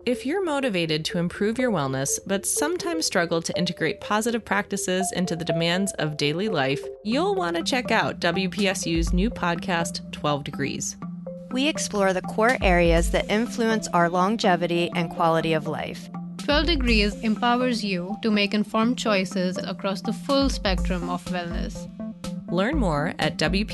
If you're motivated to improve your wellness, but sometimes struggle to integrate positive practices into the demands of daily life, you'll want to check out WPSU's new podcast, 12 Degrees. We explore the core areas that influence our longevity and quality of life. 12 Degrees empowers you to make informed choices across the full spectrum of wellness. Learn more at WPSU.edu.